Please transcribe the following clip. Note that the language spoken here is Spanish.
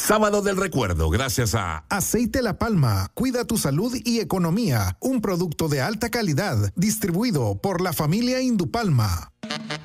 Sábado del Recuerdo, gracias a Aceite La Palma, cuida tu salud y economía. Un producto de alta calidad, distribuido por la familia Indupalma.